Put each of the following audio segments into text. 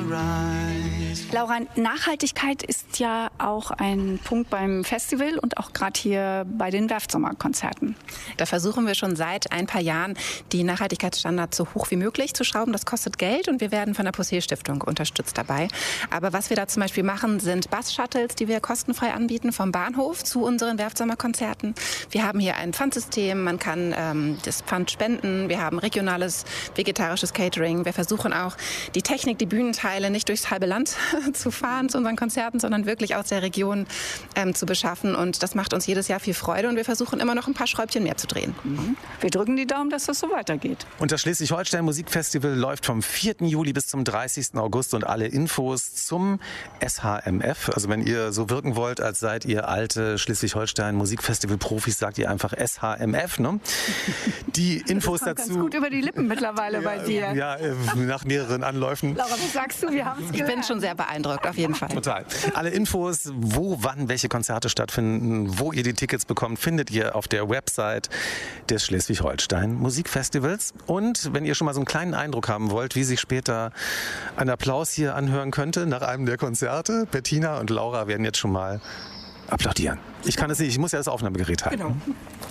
rise. Laura, Nachhaltigkeit ist ja auch ein Punkt beim Festival und auch gerade hier bei den Werftsommerkonzerten. Da versuchen wir schon seit ein paar Jahren, die Nachhaltigkeitsstandards so hoch wie möglich zu schrauben. Das kostet Geld und wir werden von der Possehl-Stiftung unterstützt dabei. Aber was wir da zum Beispiel machen, sind Bus-Shuttles, die wir kostenfrei anbieten vom Bahnhof zu unseren Werftsommerkonzerten. Wir haben hier ein Pfandsystem, man kann das Pfand spenden. Wir haben regionales vegetarisches Catering. Wir versuchen auch die Technik, die Bühnenteile nicht durchs halbe Land zu fahren zu unseren Konzerten, sondern wirklich aus der Region zu beschaffen. Und das macht uns jedes Jahr viel Freude und wir versuchen immer noch ein paar Schräubchen mehr zu drehen. Wir drücken die Daumen, dass das so weitergeht. Und das Schleswig-Holstein Musikfestival läuft vom 4. Juli bis zum 30. August und alle Infos zum SHMF. Also wenn ihr so wirken wollt, als seid ihr alte Schleswig-Holstein Musikfestival-Profis, sagt ihr einfach SHMF. Ne? Die Infos das kommt dazu. Ganz gut über die Lippen mittlerweile bei dir. Ja, nach mehreren Anläufen. Laura, was sagst du? Wir haben es Ich bin schon sehr beeindruckt, auf jeden Fall. Total. Alle Infos, wo, wann, welche Konzerte stattfinden, wo ihr die Tickets bekommt, findet ihr auf der Website des Schleswig-Holstein Musikfestivals. Und wenn ihr schon mal so einen kleinen Eindruck haben wollt, wie sich später ein Applaus hier anhören könnte nach einem der Konzerte, Bettina und Laura werden jetzt schon mal applaudieren. Ich kann es nicht, ich muss ja das Aufnahmegerät halten. Genau.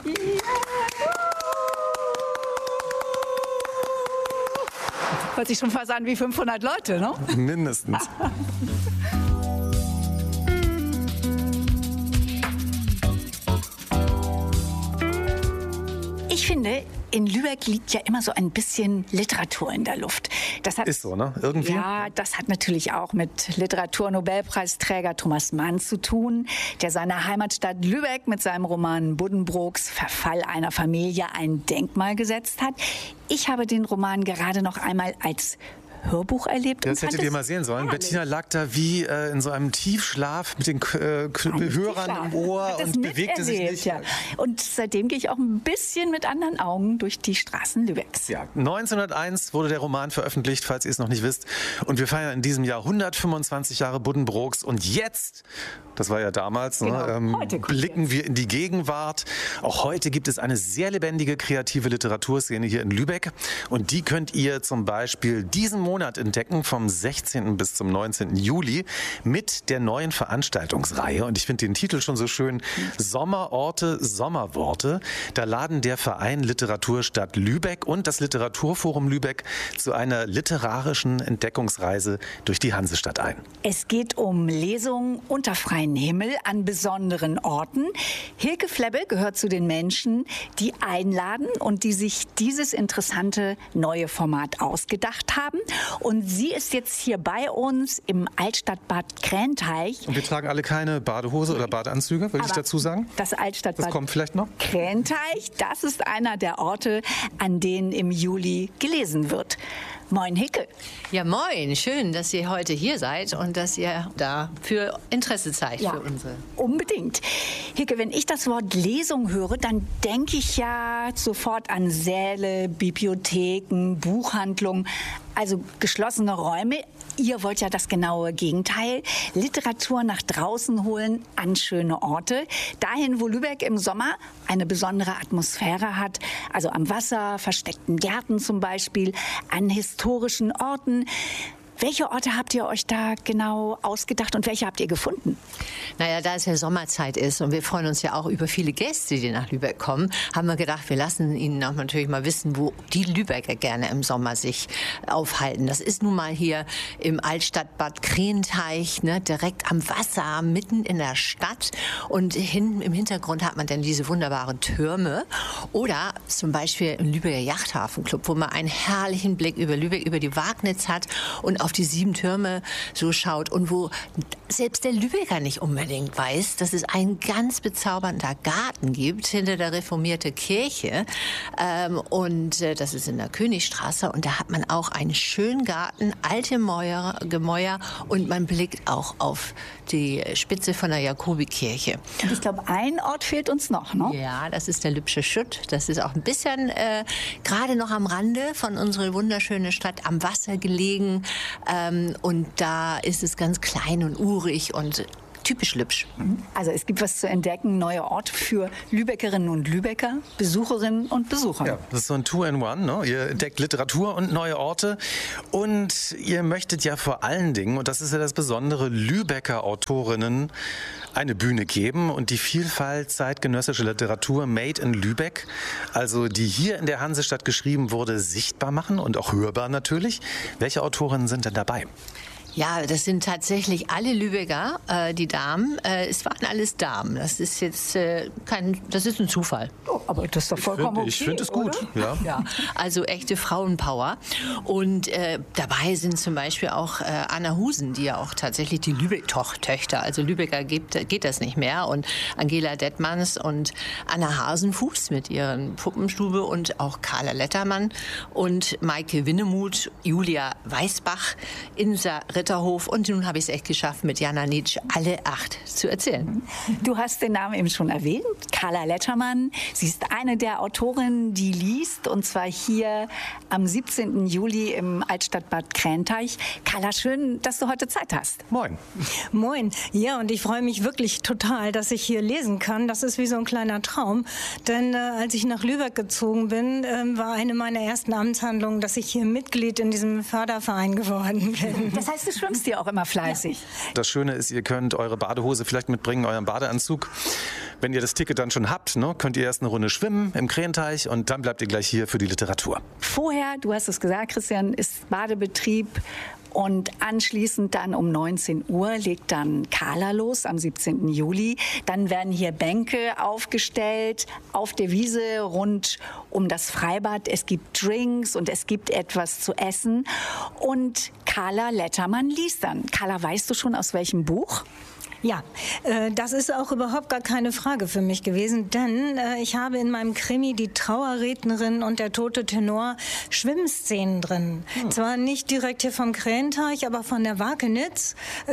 Hört sich schon fast an wie 500 Leute, ne? Mindestens. Ich finde, in Lübeck liegt ja immer so ein bisschen Literatur in der Luft. Das hat, Ist so, ne? Irgendwie? Ja, das hat natürlich auch mit Literatur-Nobelpreisträger Thomas Mann zu tun, der seiner Heimatstadt Lübeck mit seinem Roman Buddenbrooks Verfall einer Familie ein Denkmal gesetzt hat. Ich habe den Roman gerade noch einmal als Hörbuch erlebt. Das hättet ihr mal sehen sollen. Herrlich. Bettina lag da wie in so einem Tiefschlaf mit den Hörern im Ohr und bewegte sich nicht. Ja. Und seitdem gehe ich auch ein bisschen mit anderen Augen durch die Straßen Lübecks. Ja, 1901 wurde der Roman veröffentlicht, falls ihr es noch nicht wisst. Und wir feiern in diesem Jahr 125 Jahre Buddenbrooks. Und jetzt, das war ja damals, Genau. blicken wir in die Gegenwart. Auch heute gibt es eine sehr lebendige, kreative Literaturszene hier in Lübeck. Und die könnt ihr zum Beispiel diesen Monat entdecken, vom 16. bis zum 19. Juli, mit der neuen Veranstaltungsreihe. Und ich finde den Titel schon so schön. Sommerorte, Sommerworte. Da laden der Verein Literaturstadt Lübeck und das Literaturforum Lübeck zu einer literarischen Entdeckungsreise durch die Hansestadt ein. Es geht um Lesungen unter freiem Himmel an besonderen Orten. Hilke Flebbe gehört zu den Menschen, die einladen und die sich dieses interessante neue Format ausgedacht haben. Und sie ist jetzt hier bei uns im Altstadtbad Krähenteich. Und wir tragen alle keine Badehose oder Badeanzüge, will ich dazu sagen? Das Altstadtbad Das kommt vielleicht noch. Krähenteich, das ist einer der Orte, an denen im Juli gelesen wird. Moin Hilke. Ja, moin. Schön, dass ihr heute hier seid und dass ihr da für Interesse zeigt für unsere. Unbedingt. Hilke, wenn ich das Wort Lesung höre, dann denke ich ja sofort an Säle, Bibliotheken, Buchhandlungen, also geschlossene Räume. Ihr wollt ja das genaue Gegenteil. Literatur nach draußen holen, an schöne Orte. Dahin, wo Lübeck im Sommer eine besondere Atmosphäre hat. Also am Wasser, versteckten Gärten zum Beispiel, an historischen Orten. Welche Orte habt ihr euch da genau ausgedacht und welche habt ihr gefunden? Naja, da es ja Sommerzeit ist und wir freuen uns ja auch über viele Gäste, die nach Lübeck kommen, haben wir gedacht, wir lassen ihnen auch natürlich mal wissen, wo die Lübecker gerne im Sommer sich aufhalten. Das ist nun mal hier im Altstadtbad Krähenteich, ne, direkt am Wasser, mitten in der Stadt. Und hinten im Hintergrund hat man dann diese wunderbaren Türme. Oder zum Beispiel im Lübecker Yachthafenclub, wo man einen herrlichen Blick über Lübeck, über die Wagnitz hat und auf die 7 Türme so schaut und wo selbst der Lübecker nicht unbedingt weiß, dass es einen ganz bezaubernder Garten gibt hinter der reformierten Kirche das ist in der Königstraße und da hat man auch einen schönen Garten, alte Gemäuer und man blickt auch auf die Spitze von der Jakobikirche. Und ich glaube, ein Ort fehlt uns noch, ne? Ja, das ist der Lübsche Schutt. Das ist auch ein bisschen gerade noch am Rande von unserer wunderschönen Stadt am Wasser gelegen. Und da ist es ganz klein und urig und typisch Lübsch. Also es gibt was zu entdecken, neue Orte für Lübeckerinnen und Lübecker, Besucherinnen und Besucher. Ja, das ist so ein Two-in-One. Ne? Ihr entdeckt Literatur und neue Orte. Und ihr möchtet ja vor allen Dingen, und das ist ja das Besondere, Lübecker Autorinnen eine Bühne geben und die Vielfalt zeitgenössischer Literatur Made in Lübeck, also die hier in der Hansestadt geschrieben wurde, sichtbar machen und auch hörbar natürlich. Welche Autorinnen sind denn dabei? Ja, das sind tatsächlich alle Lübecker, die Damen. Es waren alles Damen. Das ist jetzt das ist ein Zufall. Oh, aber das ist doch vollkommen okay. Ich finde es gut. Ja. Also echte Frauenpower. Und dabei sind zum Beispiel auch Anna Husen, die ja auch tatsächlich die Lübeck-Töchter, also Lübecker geht das nicht mehr. Und Angela Detmans und Anna Hasenfuß mit ihren Puppenstube und auch Carla Lettermann und Maike Winnemuth, Julia Weißbach, Insa Ritterhof und nun habe ich es echt geschafft, mit Jana Nitsch alle 8 zu erzählen. Du hast den Namen eben schon erwähnt, Carla Lettermann. Sie ist eine der Autorinnen, die liest, und zwar hier am 17. Juli im Altstadtbad Krähenteich. Carla, schön, dass du heute Zeit hast. Moin. Moin. Ja, und ich freue mich wirklich total, dass ich hier lesen kann. Das ist wie so ein kleiner Traum. Denn als ich nach Lübeck gezogen bin, war eine meiner ersten Amtshandlungen, dass ich hier Mitglied in diesem Förderverein geworden bin. Das heißt, du schwimmst hier auch immer fleißig. Ja. Das Schöne ist, ihr könnt eure Badehose vielleicht mitbringen, euren Badeanzug. Wenn ihr das Ticket dann schon habt, ne, könnt ihr erst eine Runde schwimmen im Krähenteich und dann bleibt ihr gleich hier für die Literatur. Vorher, du hast es gesagt, Christian, ist Badebetrieb. Und anschließend dann um 19 Uhr legt dann Carla los am 17. Juli. Dann werden hier Bänke aufgestellt auf der Wiese rund um das Freibad. Es gibt Drinks und es gibt etwas zu essen. Und Carla Lettermann liest dann. Carla, weißt du schon aus welchem Buch? Ja, das ist auch überhaupt gar keine Frage für mich gewesen, denn ich habe in meinem Krimi Die Trauerrednerin und der tote Tenor Schwimmszenen drin. Zwar nicht direkt hier vom Krähenteich, aber von der Wakenitz.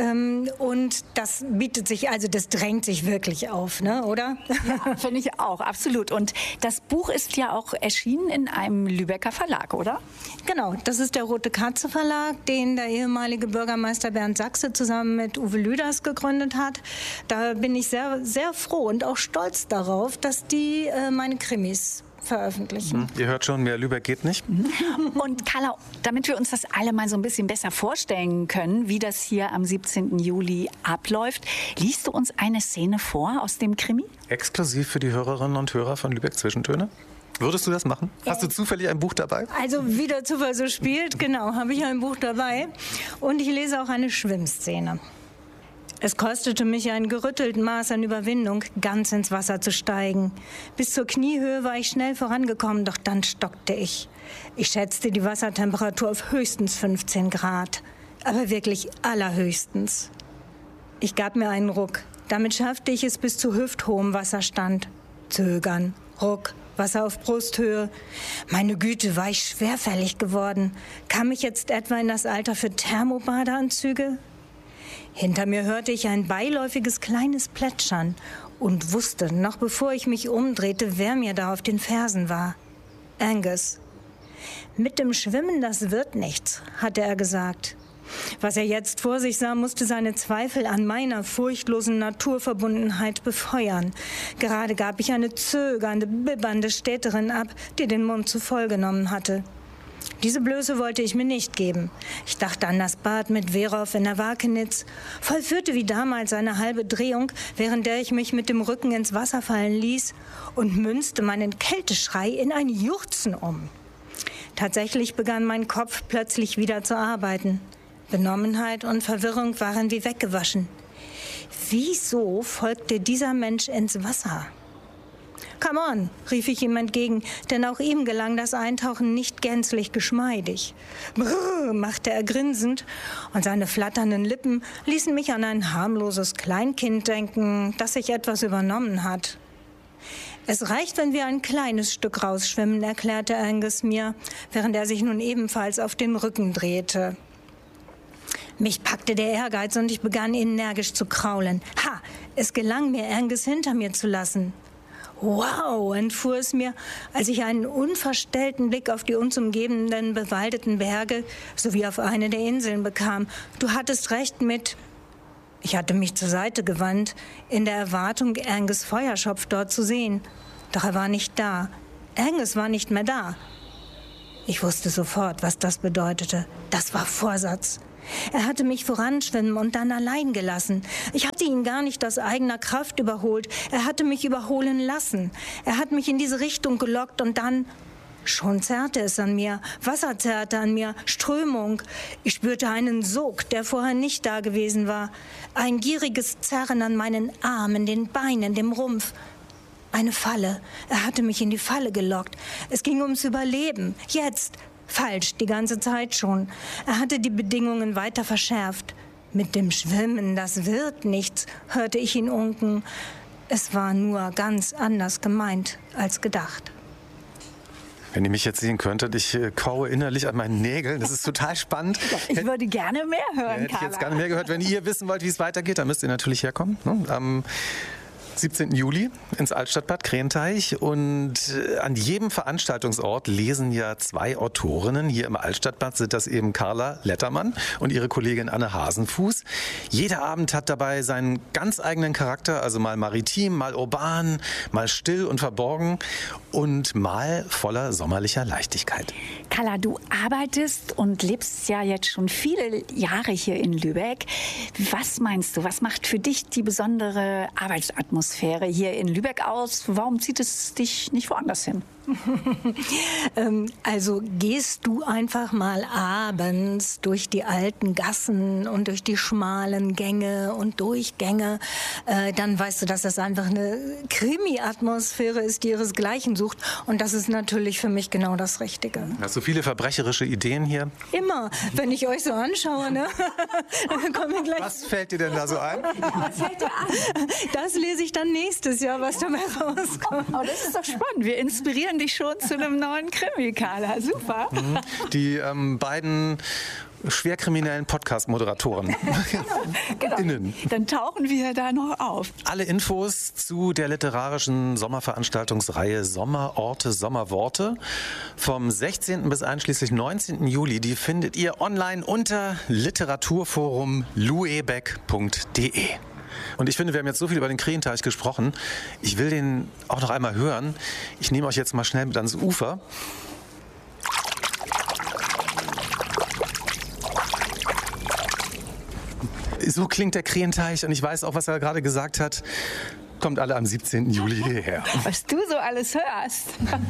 Und das bietet sich, also das drängt sich wirklich auf, ne, oder? Ja, finde ich auch, absolut. Und das Buch ist ja auch erschienen in einem Lübecker Verlag, oder? Genau, das ist der Rote Katze Verlag, den der ehemalige Bürgermeister Bernd Sachse zusammen mit Uwe Lüders gegründet hat. Da bin ich sehr, sehr froh und auch stolz darauf, dass die meine Krimis veröffentlichen. Ihr hört schon, mehr Lübeck geht nicht. Und Carla, damit wir uns das alle mal so ein bisschen besser vorstellen können, wie das hier am 17. Juli abläuft, liest du uns eine Szene vor aus dem Krimi? Exklusiv für die Hörerinnen und Hörer von Lübeck Zwischentöne? Würdest du das machen? Hast du zufällig ein Buch dabei? Also wie der Zufall so spielt, genau, habe ich ein Buch dabei. Und ich lese auch eine Schwimmszene. Es kostete mich ein gerüttelten Maß an Überwindung, ganz ins Wasser zu steigen. Bis zur Kniehöhe war ich schnell vorangekommen, doch dann stockte ich. Ich schätzte die Wassertemperatur auf höchstens 15 Grad, aber wirklich allerhöchstens. Ich gab mir einen Ruck. Damit schaffte ich es bis zu hüfthohem Wasserstand. Zögern, Ruck, Wasser auf Brusthöhe. Meine Güte, war ich schwerfällig geworden. Kam ich jetzt etwa in das Alter für Thermobadeanzüge? Hinter mir hörte ich ein beiläufiges kleines Plätschern und wusste, noch bevor ich mich umdrehte, wer mir da auf den Fersen war. Angus. Mit dem Schwimmen, das wird nichts, hatte er gesagt. Was er jetzt vor sich sah, musste seine Zweifel an meiner furchtlosen Naturverbundenheit befeuern. Gerade gab ich eine zögernde, bibbernde Städterin ab, die den Mund zu voll genommen hatte. Diese Blöße wollte ich mir nicht geben. Ich dachte an das Bad mit Werow in der Wakenitz, vollführte wie damals eine halbe Drehung, während der ich mich mit dem Rücken ins Wasser fallen ließ und münzte meinen Kälteschrei in ein Juchzen um. Tatsächlich begann mein Kopf plötzlich wieder zu arbeiten. Benommenheit und Verwirrung waren wie weggewaschen. Wieso folgte dieser Mensch ins Wasser? »Come on«, rief ich ihm entgegen, denn auch ihm gelang das Eintauchen nicht gänzlich geschmeidig. »Brrr«, machte er grinsend, und seine flatternden Lippen ließen mich an ein harmloses Kleinkind denken, das sich etwas übernommen hat. »Es reicht, wenn wir ein kleines Stück rausschwimmen«, erklärte Angus mir, während er sich nun ebenfalls auf dem Rücken drehte. Mich packte der Ehrgeiz und ich begann energisch zu kraulen. Ha, es gelang mir, Angus hinter mir zu lassen. »Wow«, entfuhr es mir, als ich einen unverstellten Blick auf die uns umgebenden bewaldeten Berge sowie auf eine der Inseln bekam. »Du hattest recht mit...« Ich hatte mich zur Seite gewandt, in der Erwartung, Angus Feuerschopf dort zu sehen. Doch er war nicht da. Angus war nicht mehr da. Ich wusste sofort, was das bedeutete. Das war Vorsatz. Er hatte mich voranschwimmen und dann allein gelassen. Ich hatte ihn gar nicht aus eigener Kraft überholt. Er hatte mich überholen lassen. Er hat mich in diese Richtung gelockt und dann... Schon zerrte es an mir, Wasser zerrte an mir, Strömung. Ich spürte einen Sog, der vorher nicht da gewesen war. Ein gieriges Zerren an meinen Armen, den Beinen, dem Rumpf. Eine Falle. Er hatte mich in die Falle gelockt. Es ging ums Überleben. Jetzt. Falsch, die ganze Zeit schon. Er hatte die Bedingungen weiter verschärft. Mit dem Schwimmen, das wird nichts, hörte ich ihn unken. Es war nur ganz anders gemeint als gedacht. Wenn ihr mich jetzt sehen könntet, ich kaue innerlich an meinen Nägeln. Das ist total spannend. Ich würde gerne mehr hören, hätte ich jetzt gerne mehr gehört. Wenn ihr wissen wollt, wie es weitergeht, dann müsst ihr natürlich herkommen. Am 17. Juli ins Altstadtbad Krähenteich. Und an jedem Veranstaltungsort lesen ja 2 Autorinnen. Hier im Altstadtbad sind das eben Carla Lettermann und ihre Kollegin Anne Hasenfuß. Jeder Abend hat dabei seinen ganz eigenen Charakter, also mal maritim, mal urban, mal still und verborgen und mal voller sommerlicher Leichtigkeit. Carla, du arbeitest und lebst ja jetzt schon viele Jahre hier in Lübeck. Was meinst du, was macht für dich die besondere Arbeitsatmosphäre hier in Lübeck aus? Warum zieht es dich nicht woanders hin? Also gehst du einfach mal abends durch die alten Gassen und durch die schmalen Gänge und Durchgänge, dann weißt du, dass das einfach eine Krimi-Atmosphäre ist, die ihresgleichen sucht. Und das ist natürlich für mich genau das Richtige. Hast du viele verbrecherische Ideen hier? Immer, wenn ich euch so anschaue, ne? Dann kommen wir gleich. Was fällt dir denn da so ein? Was fällt dir an? Das lese ich dann nächstes Jahr, was dabei rauskommt. Oh, das ist doch spannend. Wir inspirieren dich schon zu einem neuen Krimi, Carla. Super. Die beiden schwerkriminellen Podcast-Moderatoren. Genau. Innen. Dann tauchen wir da noch auf. Alle Infos zu der literarischen Sommerveranstaltungsreihe Sommerorte, Sommerworte vom 16. bis einschließlich 19. Juli, die findet ihr online unter literaturforum.luebeck.de. Und ich finde, wir haben jetzt so viel über den Krähenteich gesprochen. Ich will den auch noch einmal hören. Ich nehme euch jetzt mal schnell mit ans Ufer. So klingt der Krähenteich und ich weiß auch, was er gerade gesagt hat. Kommt alle am 17. Juli hierher. Was du so alles hörst.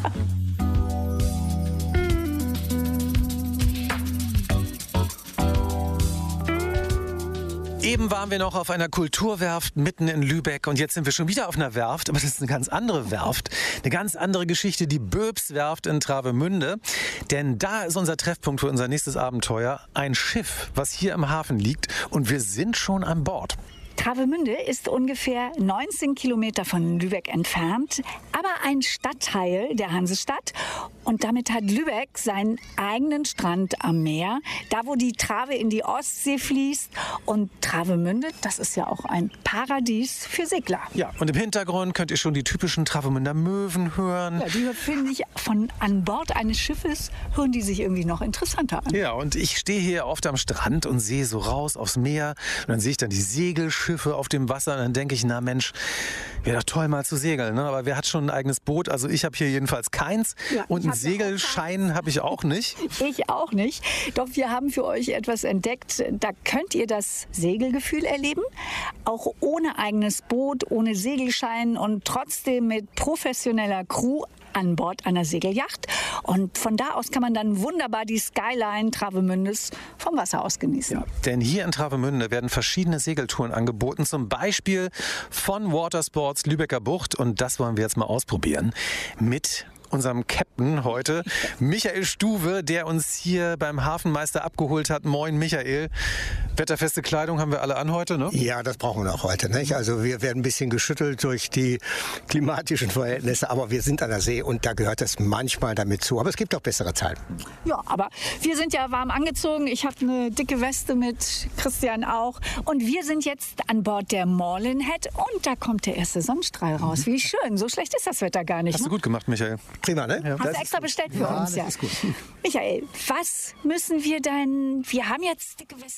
Eben waren wir noch auf einer Kulturwerft mitten in Lübeck und jetzt sind wir schon wieder auf einer Werft, aber das ist eine ganz andere Werft, eine ganz andere Geschichte, die Böbswerft in Travemünde. Denn da ist unser Treffpunkt für unser nächstes Abenteuer, ein Schiff, was hier im Hafen liegt und wir sind schon an Bord. Travemünde ist ungefähr 19 Kilometer von Lübeck entfernt, aber ein Stadtteil der Hansestadt. Und damit hat Lübeck seinen eigenen Strand am Meer, da wo die Trave in die Ostsee fließt. Und Travemünde, das ist ja auch ein Paradies für Segler. Ja, und im Hintergrund könnt ihr schon die typischen Travemünder Möwen hören. Ja, die finde ich von an Bord eines Schiffes, hören die sich irgendwie noch interessanter an. Ja, und ich stehe hier oft am Strand und sehe so raus aufs Meer. Und dann sehe ich dann die Segelschiffe auf dem Wasser. Und dann denke ich, na Mensch, wäre doch toll mal zu segeln. Ne? Aber wer hat schon ein eigenes Boot? Also ich habe hier jedenfalls keins. Ja, und einen Segelschein habe ich auch nicht. Ich auch nicht. Doch wir haben für euch etwas entdeckt. Da könnt ihr das Segelgefühl erleben. Auch ohne eigenes Boot, ohne Segelschein und trotzdem mit professioneller Crew an Bord einer Segelyacht. Und von da aus kann man dann wunderbar die Skyline Travemündes vom Wasser aus genießen. Ja, denn hier in Travemünde werden verschiedene Segeltouren angeboten, zum Beispiel von Watersports Lübecker Bucht. Und das wollen wir jetzt mal ausprobieren mit unserem Captain heute, Michael Stuwe, der uns hier beim Hafenmeister abgeholt hat. Moin Michael. Wetterfeste Kleidung haben wir alle an heute, ne? Ja, das brauchen wir auch heute, nicht? Also wir werden ein bisschen geschüttelt durch die klimatischen Verhältnisse, aber wir sind an der See und da gehört es manchmal damit zu. Aber es gibt auch bessere Zeiten. Ja, aber wir sind ja warm angezogen. Ich habe eine dicke Weste mit, Christian auch. Und wir sind jetzt an Bord der Marlinhead und da kommt der erste Sonnenstrahl raus. Wie schön, so schlecht ist das Wetter gar nicht. Hast du gut gemacht, Michael. Prima, ne? Ja. Hast du extra bestellt für uns, ja. Das ist gut. Michael, was müssen wir denn... Wir haben jetzt dicke Westen mitgebracht.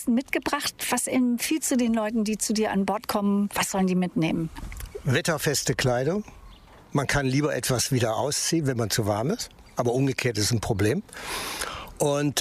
mitgebracht. Was empfiehlst du den Leuten, die zu dir an Bord kommen? Was sollen die mitnehmen? Wetterfeste Kleidung. Man kann lieber etwas wieder ausziehen, wenn man zu warm ist. Aber umgekehrt ist ein Problem. Und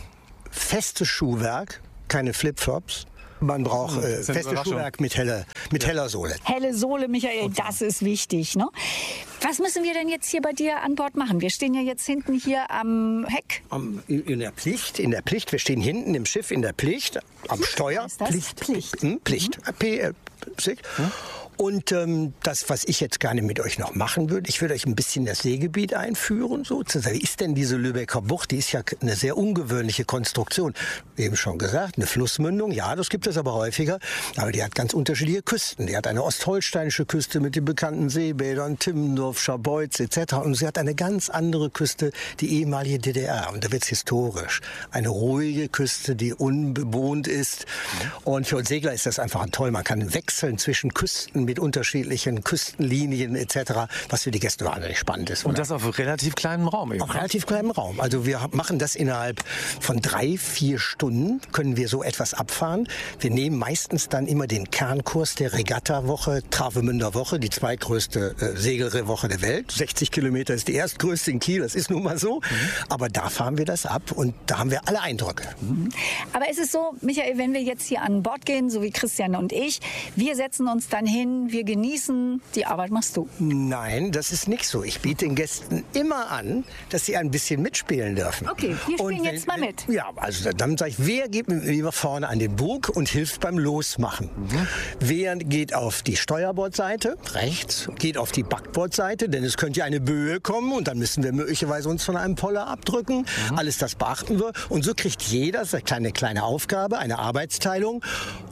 festes Schuhwerk, keine Flipflops. Man braucht festes Schuhwerk mit heller Sohle. Helle Sohle, Michael, das ist wichtig. Ne? Was müssen wir denn jetzt hier bei dir an Bord machen? Wir stehen ja jetzt hinten hier am Heck. In der Pflicht. Wir stehen hinten im Schiff in der Pflicht, am Steuer. Heißt das? Pflicht. Pflicht. Pflicht. Und das, was ich jetzt gerne mit euch noch machen würde, ich würde euch ein bisschen das Seegebiet einführen. Sozusagen. Wie ist denn diese Lübecker Bucht? Die ist ja eine sehr ungewöhnliche Konstruktion. Eben schon gesagt, eine Flussmündung. Ja, das gibt es aber häufiger. Aber die hat ganz unterschiedliche Küsten. Die hat eine ostholsteinische Küste mit den bekannten Seebädern, Timmendorf, Scharbeutz etc. Und sie hat eine ganz andere Küste, die ehemalige DDR. Und da wird es historisch. Eine ruhige Küste, die unbewohnt ist. Und für uns Segler ist das einfach toll. Man kann wechseln zwischen Küsten mit unterschiedlichen Küstenlinien etc., was für die Gäste wahnsinnig spannend ist. Und das auf relativ kleinem Raum eben. Auf relativ kleinem Raum. Also wir machen das innerhalb von 3-4 Stunden, können wir so etwas abfahren. Wir nehmen meistens dann immer den Kernkurs der Regatta-Woche, Travemünder Woche, die zweitgrößte Segelwoche der Welt. 60 Kilometer ist die erstgrößte in Kiel, das ist nun mal so. Aber da fahren wir das ab und da haben wir alle Eindrücke. Aber ist es so, Michael, wenn wir jetzt hier an Bord gehen, so wie Christian und ich, wir setzen uns dann hin, wir genießen, die Arbeit machst du? Nein, das ist nicht so. Ich biete den Gästen immer an, dass sie ein bisschen mitspielen dürfen. Okay, wir spielen jetzt mal mit. Ja, also dann sage ich, wer geht mit mir lieber vorne an den Bug und hilft beim Losmachen? Wer geht auf die Steuerbordseite, rechts, geht auf die Backbordseite, denn es könnte ja eine Böe kommen und dann müssen wir möglicherweise uns von einem Poller abdrücken. Alles das beachten wir. Und so kriegt jeder eine kleine Aufgabe, eine Arbeitsteilung.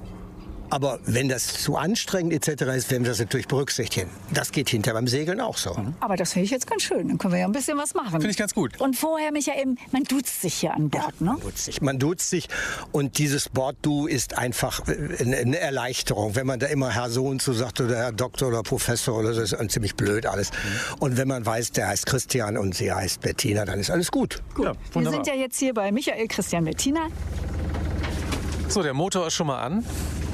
Aber wenn das zu anstrengend etc. ist, werden wir das natürlich berücksichtigen. Das geht hinterher beim Segeln auch so. Aber das finde ich jetzt ganz schön. Dann können wir ja ein bisschen was machen. Finde ich ganz gut. Und vorher, Michael, man duzt sich hier an Bord, ne? Man duzt sich. Und dieses Bord-Du ist einfach eine Erleichterung. Wenn man da immer Herr so und so sagt oder Herr Doktor oder Professor oder so, ist ziemlich blöd alles. Und wenn man weiß, der heißt Christian und sie heißt Bettina, dann ist alles gut. Ja, wir sind ja jetzt hier bei Michael, Christian, Bettina. So, der Motor ist schon mal an.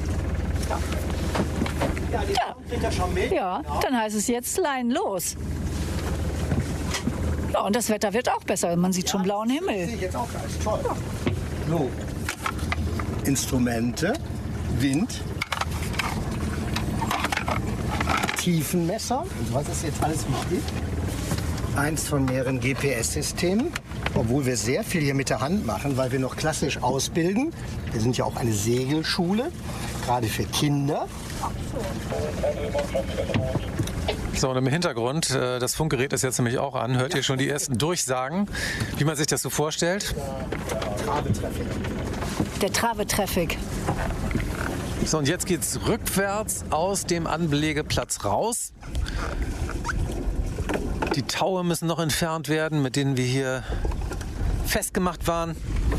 Ja, dann heißt es jetzt Leinen los. Ja, und das Wetter wird auch besser. Man sieht schon blauen Himmel. Sehe ich jetzt auch ganz toll. So, Instrumente, Wind, Tiefenmesser. Und was ist jetzt alles wichtig? Eins von mehreren GPS-Systemen. Obwohl wir sehr viel hier mit der Hand machen, weil wir noch klassisch ausbilden. Wir sind ja auch eine Segelschule, gerade für Kinder. So, und im Hintergrund, das Funkgerät ist jetzt nämlich auch an. Hört ihr schon die ersten Durchsagen, wie man sich das so vorstellt? Travetraffic. Der Travetraffic. So, und jetzt geht's rückwärts aus dem Anlegeplatz raus. Die Taue müssen noch entfernt werden, mit denen wir hier festgemacht waren.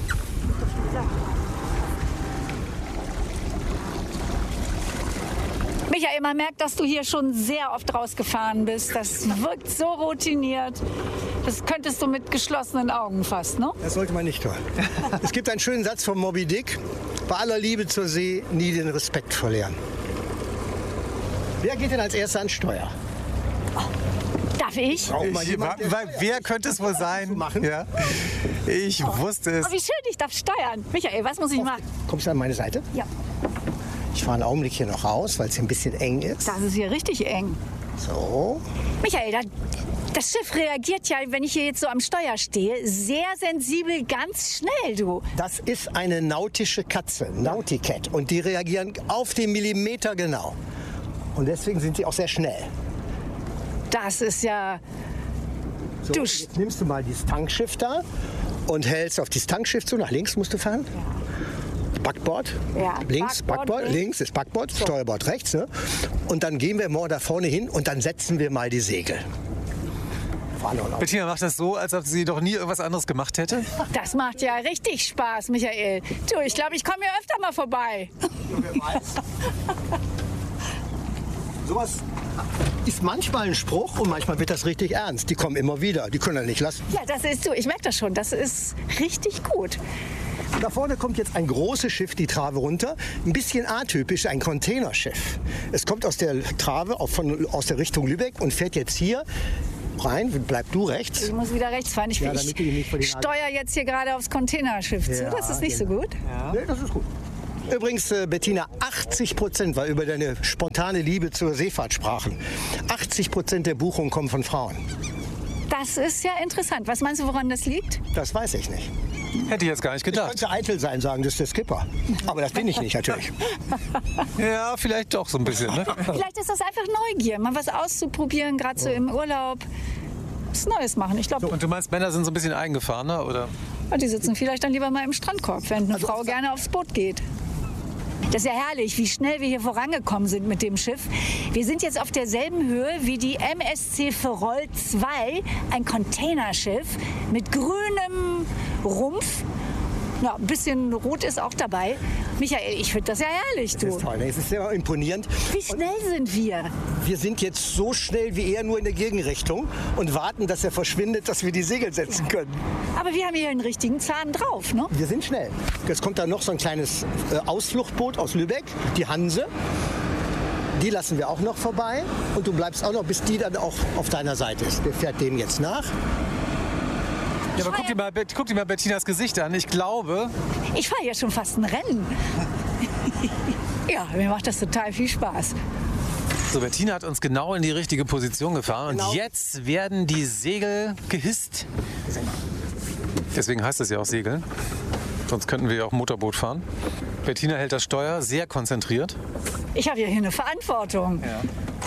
Michael, man merkt, dass du hier schon sehr oft rausgefahren bist. Das wirkt so routiniert. Das könntest du mit geschlossenen Augen fast, ne? Das sollte man nicht tun. Es gibt einen schönen Satz von Moby Dick. Bei aller Liebe zur See nie den Respekt verlieren. Wer geht denn als Erster ans Steuer? Darf ich? Wer könnte es wohl sein? Ja. Ich wusste es. Oh, wie schön, ich darf steuern. Michael, was muss ich machen? Kommst du an meine Seite? Ja. Ich fahre einen Augenblick hier noch raus, weil es hier ein bisschen eng ist. Das ist hier richtig eng. So. Michael, das Schiff reagiert ja, wenn ich hier jetzt so am Steuer stehe, sehr sensibel, ganz schnell, du. Das ist eine nautische Katze, Nauticat. Und die reagieren auf den Millimeter genau. Und deswegen sind sie auch sehr schnell. Das ist ja... So, jetzt nimmst du mal dieses Tankschiff da und hältst auf dieses Tankschiff zu. Nach links musst du fahren. Ja. Backbord, ja, links, Backbord, links ist Backbord, so. Steuerbord rechts. Ne? Und dann gehen wir mal da vorne hin und dann setzen wir mal die Segel. Bettina macht das so, als ob sie doch nie irgendwas anderes gemacht hätte. Das macht ja richtig Spaß, Michael. Du, ich glaube, ich komme hier öfter mal vorbei. Wer weiß. Sowas ist manchmal ein Spruch und manchmal wird das richtig ernst. Die kommen immer wieder, die können ja nicht lassen. Ja, das ist so. Ich merke das schon. Das ist richtig gut. Da vorne kommt jetzt ein großes Schiff die Trave runter. Ein bisschen atypisch, ein Containerschiff. Es kommt aus der Trave, aus der Richtung Lübeck und fährt jetzt hier rein. Bleib du rechts. Ich muss wieder rechts fahren. Ich steuere jetzt hier gerade aufs Containerschiff zu. Das ist nicht so gut. Ja. Nee, das ist gut. Übrigens, Bettina, 80%, weil über deine spontane Liebe zur Seefahrt sprachen, 80% der Buchungen kommen von Frauen. Das ist ja interessant. Was meinst du, woran das liegt? Das weiß ich nicht. Hätte ich jetzt gar nicht Ich gedacht. könnte eitel sein, sagen, das ist der Skipper. Aber das bin ich nicht, natürlich. Ja, vielleicht doch so ein bisschen. Ne? Vielleicht ist das einfach Neugier, mal was auszuprobieren, gerade so im Urlaub. Was Neues machen. Ich glaube, Und du meinst, Männer sind so ein bisschen eingefahrener, oder? die sitzen vielleicht dann lieber mal im Strandkorb, wenn eine Frau gerne aufs Boot geht. Das ist ja herrlich, wie schnell wir hier vorangekommen sind mit dem Schiff. Wir sind jetzt auf derselben Höhe wie die MSC Ferrol 2, ein Containerschiff mit grünem Rumpf. Ja, ein bisschen rot ist auch dabei. Michael, ich finde das ja herrlich, du. Das ist toll, es ist sehr imponierend. Wie schnell sind wir? Wir sind jetzt so schnell wie er nur in der Gegenrichtung und warten, dass er verschwindet, dass wir die Segel setzen können. Aber wir haben hier einen richtigen Zahn drauf, ne? Wir sind schnell. Jetzt kommt da noch so ein kleines Ausfluchtboot aus Lübeck, die Hanse. Die lassen wir auch noch vorbei. Und du bleibst auch noch, bis die dann auch auf deiner Seite ist. Der fährt dem jetzt nach. Ja, aber guck dir mal Bettinas Gesicht an. Ich glaube... Ich fahre ja schon fast ein Rennen. Ja, mir macht das total viel Spaß. So, Bettina hat uns genau in die richtige Position gefahren. Genau. Und jetzt werden die Segel gehisst. Deswegen heißt es ja auch Segeln. Sonst könnten wir ja auch Motorboot fahren. Bettina hält das Steuer, sehr konzentriert. Ich habe ja hier eine Verantwortung. Ja.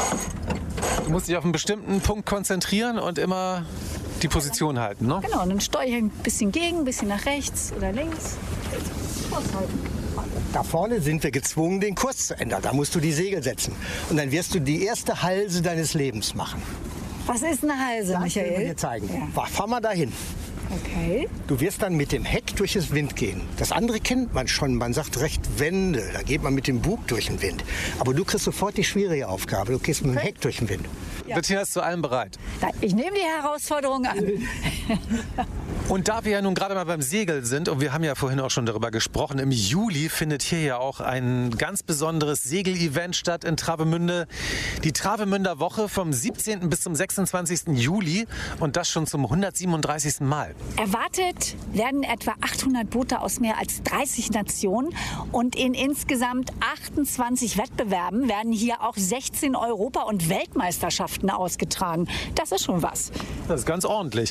Du musst dich auf einen bestimmten Punkt konzentrieren und immer die Position halten, ne? Genau, und dann steuere ich ein bisschen gegen, ein bisschen nach rechts oder links. Aushalten. Da vorne sind wir gezwungen, den Kurs zu ändern. Da musst du die Segel setzen. Und dann wirst du die erste Halse deines Lebens machen. Was ist eine Halse, Das Michael? werden wir dir zeigen. Ja. Fahr mal dahin. Okay. Du wirst dann mit dem Heck durch das Wind gehen. Das andere kennt man schon. Man sagt recht Wende. Da geht man mit dem Bug durch den Wind. Aber du kriegst sofort die schwierige Aufgabe. Du gehst mit dem Heck durch den Wind. Ja. Bettina ist zu allem bereit. Ich nehme die Herausforderung an. Und da wir ja nun gerade mal beim Segeln sind, und wir haben ja vorhin auch schon darüber gesprochen, im Juli findet hier ja auch ein ganz besonderes Segelevent statt in Travemünde. Die Travemünder Woche vom 17. bis zum 26. Juli und das schon zum 137. Mal. Erwartet werden etwa 800 Boote aus mehr als 30 Nationen und in insgesamt 28 Wettbewerben werden hier auch 16 Europa- und Weltmeisterschaften ausgetragen. Das ist schon was. Das ist ganz ordentlich.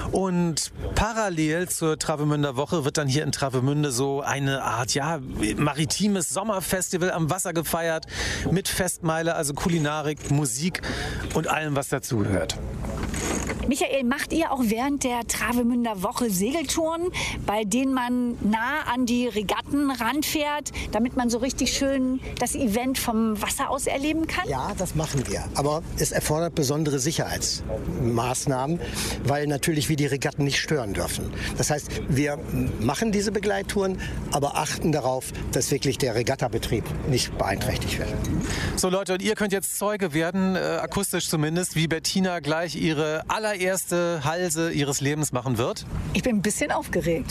Und parallel zur Travemünder Woche wird dann hier in Travemünde so eine Art, ja, maritimes Sommerfestival am Wasser gefeiert mit Festmeile, also Kulinarik, Musik und allem, was dazugehört. Michael, macht ihr auch während der Travemünder Woche Segeltouren, bei denen man nah an die Regatten ranfährt, damit man so richtig schön das Event vom Wasser aus erleben kann? Ja, das machen wir. Aber es erfordert besondere Sicherheitsmaßnahmen, weil natürlich wir die Regatten nicht stören dürfen. Das heißt, wir machen diese Begleittouren, aber achten darauf, dass wirklich der Regattabetrieb nicht beeinträchtigt wird. So Leute, und ihr könnt jetzt Zeuge werden, akustisch zumindest, wie Bettina gleich ihre allererste Halse ihres Lebens machen wird. Ich bin ein bisschen aufgeregt.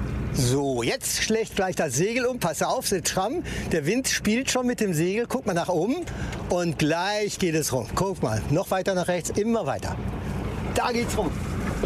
So, jetzt schlägt gleich das Segel um. Pass auf, sitzt stramm. Der Wind spielt schon mit dem Segel. Guck mal nach oben und gleich geht es rum. Guck mal, noch weiter nach rechts, immer weiter. Da geht's rum.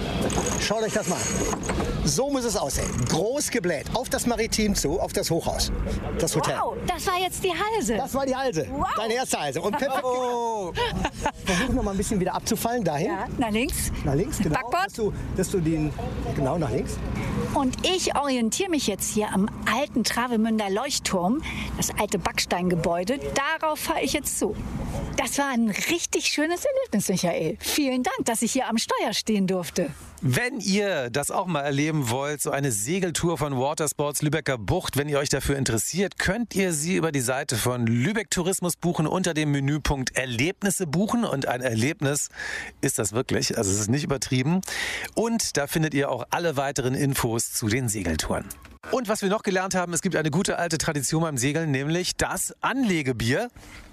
Schaut euch das mal an. So muss es aussehen. Groß gebläht. Auf das Maritim zu, auf das Hochhaus. Das Hotel. Wow, das war jetzt die Halse. Das war die Halse. Wow. Deine erste Halse. Und perfekt. Oh. Versuch noch mal ein bisschen wieder abzufallen. Dahin. Ja, nach links. Nach links, genau. Backbord. Dass du den, genau, nach links. Und ich orientiere mich jetzt hier am alten Travemünder Leuchtturm, das alte Backsteingebäude. Darauf fahre ich jetzt zu. Das war ein richtig schönes Erlebnis, Michael. Vielen Dank, dass ich hier am Steuer stehen durfte. Wenn ihr das auch mal erleben wollt, so eine Segeltour von Watersports Lübecker Bucht, wenn ihr euch dafür interessiert, könnt ihr sie über die Seite von Lübeck Tourismus buchen unter dem Menüpunkt Erlebnisse buchen. Und ein Erlebnis ist das wirklich, also es ist nicht übertrieben. Und da findet ihr auch alle weiteren Infos zu den Segeltouren. Und was wir noch gelernt haben, es gibt eine gute alte Tradition beim Segeln, nämlich das Anlegebier.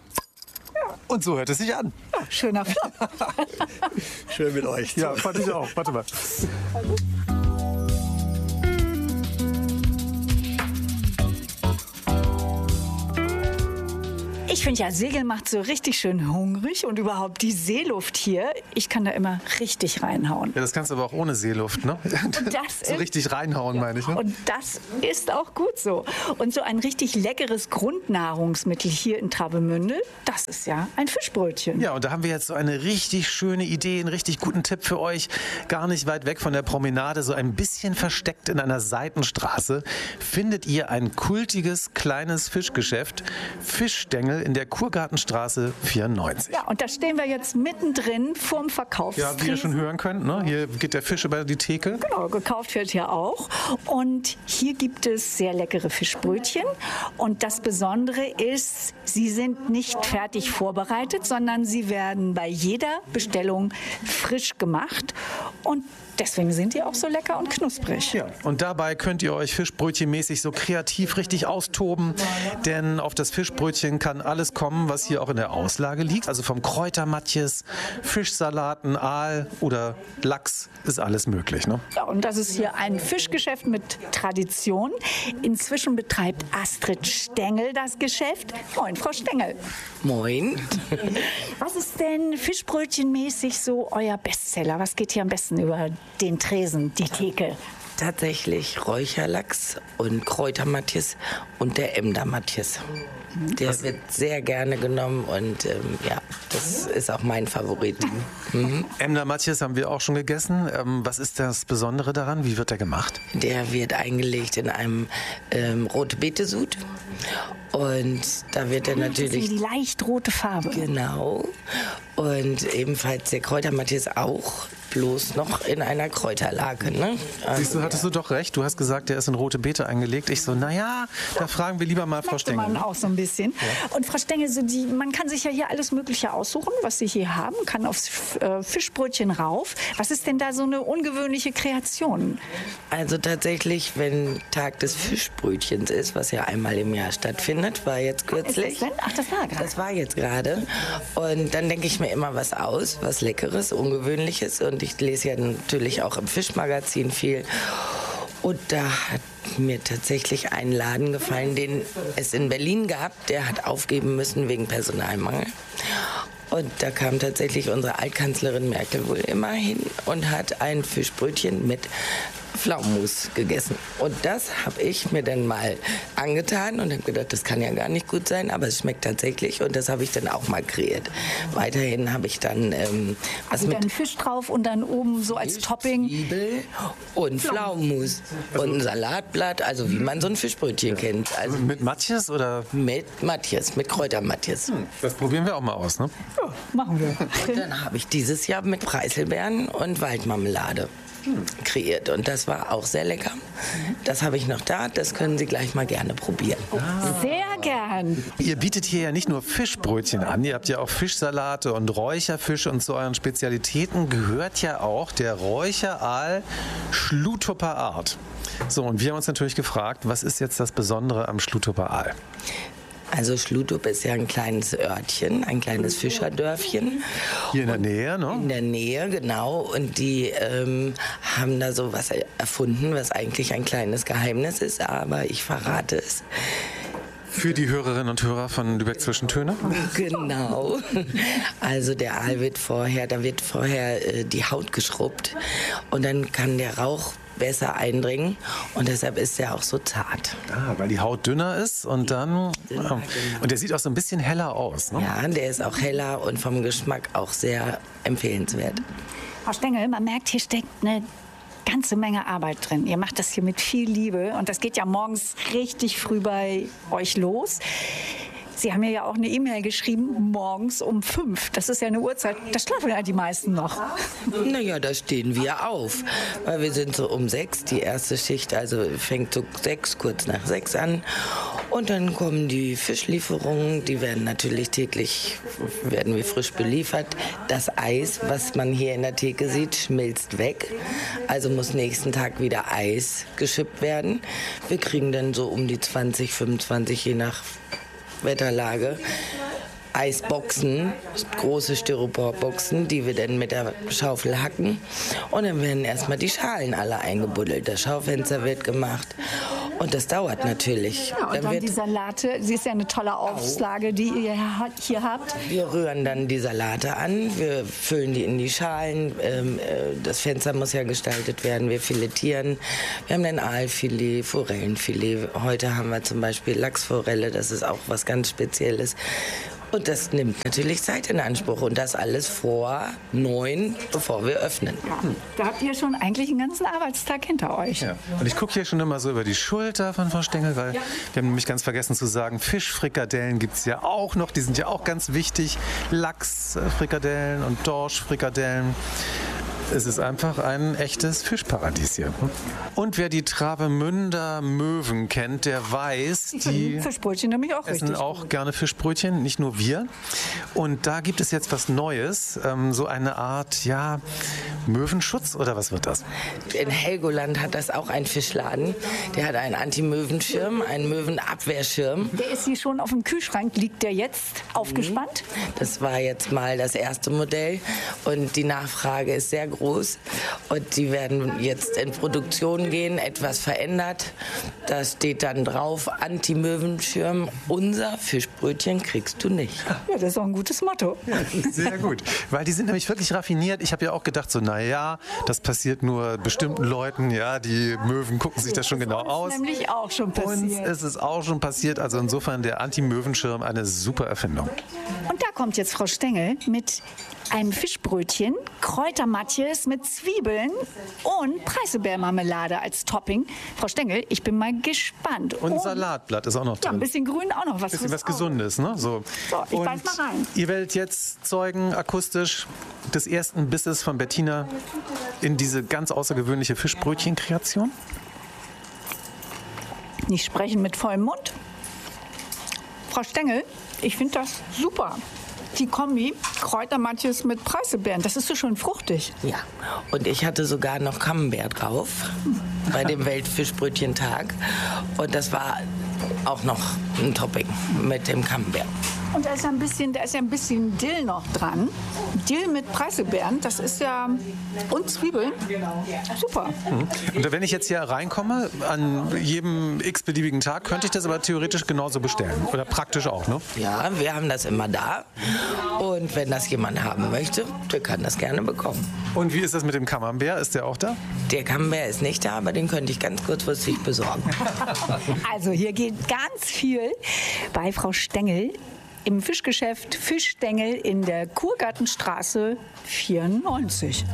Und so hört es sich an. Ja, schöner Flop. Schön mit euch. Ja, fand ich auch. Warte mal. Ich finde ja, Segeln macht so richtig schön hungrig und überhaupt die Seeluft hier, ich kann da immer richtig reinhauen. Ja, das kannst du aber auch ohne Seeluft, ne? So richtig reinhauen, meine ich. Ne? Und das ist auch gut so. Und so ein richtig leckeres Grundnahrungsmittel hier in Travemünde, das ist ja ein Fischbrötchen. Ja, und da haben wir jetzt so eine richtig schöne Idee, einen richtig guten Tipp für euch. Gar nicht weit weg von der Promenade, so ein bisschen versteckt in einer Seitenstraße, findet ihr ein kultiges kleines Fischgeschäft, Fischstängel in der Kurgartenstraße 94. Ja, und da stehen wir jetzt mittendrin vorm Verkaufstresen. Ja, wie ihr schon hören könnt, ne? Hier geht der Fisch über die Theke. Genau, gekauft wird hier auch. Und hier gibt es sehr leckere Fischbrötchen. Und das Besondere ist, sie sind nicht fertig vorbereitet, sondern sie werden bei jeder Bestellung frisch gemacht. Und deswegen sind die auch so lecker und knusprig. Ja, und dabei könnt ihr euch fischbrötchenmäßig so kreativ richtig austoben, denn auf das Fischbrötchen kann alles kommen, was hier auch in der Auslage liegt. Also vom Kräutermatjes, Fischsalaten, Aal oder Lachs ist alles möglich. Ne? Ja, und das ist hier ein Fischgeschäft mit Tradition. Inzwischen betreibt Astrid Stengel das Geschäft. Moin, Frau Stengel. Moin. Was ist denn fischbrötchenmäßig so euer Bestseller? Was geht hier am besten über den Tresen, die Theke? Tatsächlich Räucherlachs und Kräutermatjes und der Emder-Matjes. Der wird sehr gerne genommen und ja, das ist auch mein Favorit. Mhm. Emder-Matjes haben wir auch schon gegessen. Was ist das Besondere daran? Wie wird der gemacht? Der wird eingelegt in einem rote Beete-Sud und da wird er natürlich... Die leicht rote Farbe. Genau. Und ebenfalls der Kräutermatjes auch, bloß noch in einer Kräuterlage. Ne? Also, siehst du, hattest du doch recht. Du hast gesagt, der ist in rote Beete eingelegt. Ich so, naja, da fragen wir lieber mal Frau Stengel. Man auch so ein bisschen. Ja. Und Frau Stengel, man kann sich ja hier alles Mögliche aussuchen, was Sie hier haben, kann aufs Fischbrötchen rauf. Was ist denn da so eine ungewöhnliche Kreation? Also tatsächlich, wenn Tag des Fischbrötchens ist, was ja einmal im Jahr stattfindet, war jetzt kürzlich. Ist das denn? Ach, das war gerade. Das war jetzt gerade. Und dann denke ich mir immer was aus, was Leckeres, Ungewöhnliches. Und ich lese ja natürlich auch im Fischmagazin viel. Und da hat mir tatsächlich ein Laden gefallen, den es in Berlin gab. Der hat aufgeben müssen wegen Personalmangel. Und da kam tatsächlich unsere Altkanzlerin Merkel wohl immer hin und hat ein Fischbrötchen mit Pflaumenmus gegessen. Und das habe ich mir dann mal angetan und habe gedacht, das kann ja gar nicht gut sein, aber es schmeckt tatsächlich und das habe ich dann auch mal kreiert. Weiterhin habe ich dann was mit dann Fisch drauf und dann oben so als Topping Zwiebel und Pflaumenmus und ein Salatblatt, also wie man so ein Fischbrötchen kennt. Also mit Matjes oder? Mit Matjes, mit Kräutermatjes. Das probieren wir auch mal aus, ne? Ja, machen wir. Und dann habe ich dieses Jahr mit Preiselbeeren und Waldmarmelade kreiert und das war auch sehr lecker. Das habe ich noch da, das können Sie gleich mal gerne probieren. Sehr gern. Ihr bietet hier ja nicht nur Fischbrötchen an, ihr habt ja auch Fischsalate und Räucherfisch und zu euren Spezialitäten gehört ja auch der Räucheraal Schlutupper Art. So, und wir haben uns natürlich gefragt, was ist jetzt das Besondere am Schlutupper Aal? Also Schlutup ist ja ein kleines Örtchen, ein kleines Fischerdörfchen. Hier in der Nähe, ne? In der Nähe, genau. Und die haben da so was erfunden, was eigentlich ein kleines Geheimnis ist, aber ich verrate es. Für die Hörerinnen und Hörer von Lübeck Zwischentöne? Genau. Also der Aal wird vorher die Haut geschrubbt und dann kann der Rauch besser eindringen und deshalb ist er auch so zart. Ah, weil die Haut dünner ist und dann... Und der sieht auch so ein bisschen heller aus, ne? Ja, der ist auch heller und vom Geschmack auch sehr empfehlenswert. Frau Stengel, man merkt, hier steckt eine ganze Menge Arbeit drin. Ihr macht das hier mit viel Liebe und das geht ja morgens richtig früh bei euch los. Sie haben mir ja auch eine E-Mail geschrieben, morgens um 5. Das ist ja eine Uhrzeit, da schlafen ja die meisten noch. Naja, da stehen wir auf, weil wir sind so um 6, die erste Schicht, also fängt so 6, kurz nach 6 an. Und dann kommen die Fischlieferungen, die werden natürlich täglich, werden wir frisch beliefert. Das Eis, was man hier in der Theke sieht, schmilzt weg. Also muss nächsten Tag wieder Eis geschippt werden. Wir kriegen dann so um die 20, 25, je nach Wetterlage, Eisboxen, große Styroporboxen, die wir dann mit der Schaufel hacken. Und dann werden erstmal die Schalen alle eingebuddelt. Das Schaufenster wird gemacht Und das dauert natürlich. Ja, und dann die Salate, sie ist ja eine tolle Auflage, die ihr hier habt. Wir rühren dann die Salate an, wir füllen die in die Schalen, das Fenster muss ja gestaltet werden, wir filetieren. Wir haben dann Aalfilet, Forellenfilet, heute haben wir zum Beispiel Lachsforelle, das ist auch was ganz Spezielles. Und das nimmt natürlich Zeit in Anspruch und das alles vor 9, bevor wir öffnen. Ja, da habt ihr schon eigentlich einen ganzen Arbeitstag hinter euch. Ja. Und ich gucke hier schon immer so über die Schulter von Frau Stengel, weil wir haben nämlich ganz vergessen zu sagen, Fischfrikadellen gibt es ja auch noch, die sind ja auch ganz wichtig. Lachsfrikadellen und Dorschfrikadellen. Es ist einfach ein echtes Fischparadies hier. Und wer die Travemünder Möwen kennt, der weiß, die Fischbrötchen nämlich auch essen richtig auch gut. gerne Fischbrötchen, nicht nur wir. Und da gibt es jetzt was Neues, so eine Art, ja, Möwenschutz oder was wird das? In Helgoland hat das auch ein Fischladen. Der hat einen Anti-Möwenschirm, einen Möwenabwehrschirm. Der ist hier schon auf dem Kühlschrank, liegt der jetzt aufgespannt? Das war jetzt mal das erste Modell und die Nachfrage ist sehr groß und die werden jetzt in Produktion gehen, etwas verändert. Da steht dann drauf, Anti-Möwenschirm, unser Fischbrötchen kriegst du nicht. Ja, das ist auch ein gutes Motto. Ja, sehr gut, weil die sind nämlich wirklich raffiniert. Ich habe ja auch gedacht, so naja, das passiert nur bestimmten Leuten, ja, die Möwen gucken sich das schon genau aus. Das ist nämlich auch schon passiert. Uns ist es auch schon passiert, also insofern der Anti-Möwenschirm eine super Erfindung. Und da kommt jetzt Frau Stengel mit einem Fischbrötchen, Kräutermatjes mit Zwiebeln und Preiselbeermarmelade als Topping. Frau Stengel, ich bin mal gespannt. Und Salatblatt ist auch noch drin. Ja, ein bisschen grün auch noch was. Bisschen was Gesundes, ne? So, ich beiß mal rein. Ihr werdet jetzt Zeugen akustisch des ersten Bisses von Bettina in diese ganz außergewöhnliche Fischbrötchenkreation. Nicht sprechen mit vollem Mund. Frau Stengel, ich finde das super. Die Kombi Kräutermatjes mit Preiselbeeren, das ist so schön fruchtig. Ja, und ich hatte sogar noch Camembert drauf bei dem Weltfischbrötchentag. Und das war auch noch ein Topping mit dem Camembert. Und da ist ja ein bisschen Dill noch dran. Dill mit Preiselbeeren, das ist ja... Und Zwiebeln. Super. Und wenn ich jetzt hier reinkomme, an jedem x-beliebigen Tag, könnte ich das aber theoretisch genauso bestellen. Oder praktisch auch, ne? Ja, wir haben das immer da. Und wenn das jemand haben möchte, der kann das gerne bekommen. Und wie ist das mit dem Camembert? Ist der auch da? Der Camembert ist nicht da, aber den könnte ich ganz kurzfristig besorgen. Also hier geht ganz viel bei Frau Stengel im Fischgeschäft Fischstengel in der Kurgartenstraße 94.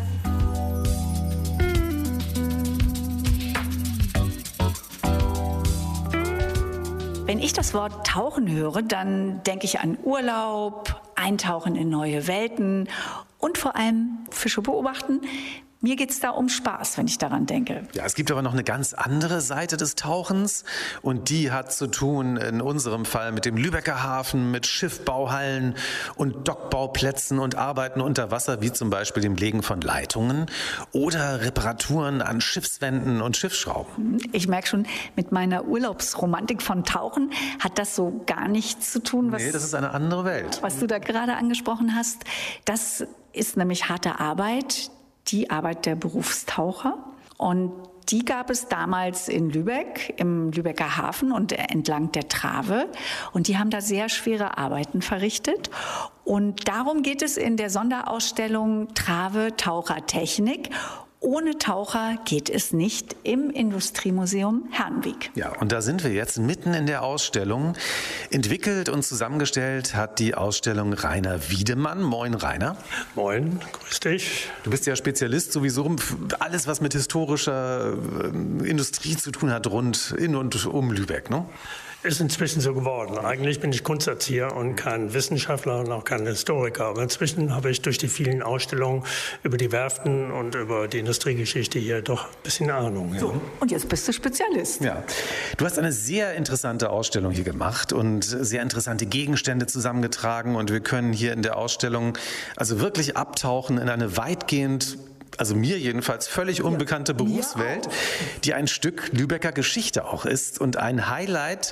Wenn ich das Wort Tauchen höre, dann denke ich an Urlaub, Eintauchen in neue Welten und vor allem Fische beobachten. Mir geht es da um Spaß, wenn ich daran denke. Ja, es gibt aber noch eine ganz andere Seite des Tauchens und die hat zu tun in unserem Fall mit dem Lübecker Hafen, mit Schiffbauhallen und Dockbauplätzen und Arbeiten unter Wasser, wie zum Beispiel dem Legen von Leitungen oder Reparaturen an Schiffswänden und Schiffsschrauben. Ich merke schon, mit meiner Urlaubsromantik von Tauchen hat das so gar nichts zu tun. Nee, das ist eine andere Welt. Was du da gerade angesprochen hast, das ist nämlich harte Arbeit. Die Arbeit der Berufstaucher. Und die gab es damals in Lübeck, im Lübecker Hafen und entlang der Trave. Und die haben da sehr schwere Arbeiten verrichtet. Und darum geht es in der Sonderausstellung Trave Tauchertechnik. Ohne Taucher geht es nicht im Industriemuseum Herrenweg. Ja, und da sind wir jetzt mitten in der Ausstellung. Entwickelt und zusammengestellt hat die Ausstellung Rainer Wiedemann. Moin, Rainer. Moin, grüß dich. Du bist ja Spezialist sowieso für alles, was mit historischer Industrie zu tun hat, rund in und um Lübeck, ne? Ist inzwischen so geworden. Eigentlich bin ich Kunsterzieher und kein Wissenschaftler und auch kein Historiker. Aber inzwischen habe ich durch die vielen Ausstellungen über die Werften und über die Industriegeschichte hier doch ein bisschen Ahnung. Ja. So, und jetzt bist du Spezialist. Ja. Du hast eine sehr interessante Ausstellung hier gemacht und sehr interessante Gegenstände zusammengetragen. Und wir können hier in der Ausstellung also wirklich abtauchen in eine weitgehend, also mir jedenfalls völlig unbekannte Berufswelt, die ein Stück Lübecker Geschichte auch ist und ein Highlight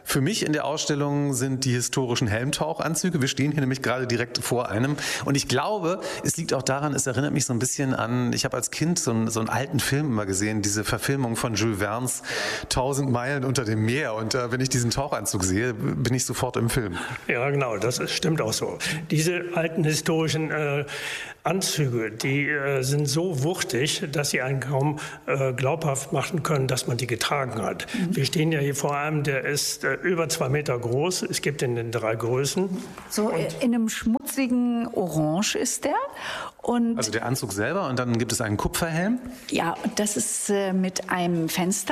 Für mich in der Ausstellung sind die historischen Helmtauchanzüge. Wir stehen hier nämlich gerade direkt vor einem. Und ich glaube, es liegt auch daran, es erinnert mich so ein bisschen an, ich habe als Kind so einen alten Film immer gesehen, diese Verfilmung von Jules Verne's 1000 Meilen unter dem Meer. Und wenn ich diesen Tauchanzug sehe, bin ich sofort im Film. Ja, genau, das stimmt auch so. Diese alten historischen Anzüge, die sind so wuchtig, dass sie einen kaum glaubhaft machen können, dass man die getragen hat. Wir stehen ja hier vor einem, der ist über 2 Meter groß. Es gibt ihn in 3 Größen. So in einem schmutzigen Orange ist der. Und also der Anzug selber und dann gibt es einen Kupferhelm? Ja, das ist mit einem Fenster.